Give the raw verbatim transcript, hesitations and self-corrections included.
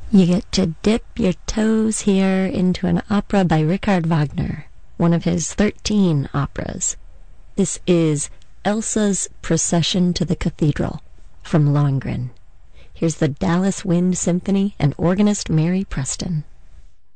You get to dip your toes here into an opera by Richard Wagner, one of his thirteen operas. This is Elsa's Procession to the Cathedral from Lohengrin. Here's the Dallas Wind Symphony and organist Mary Preston.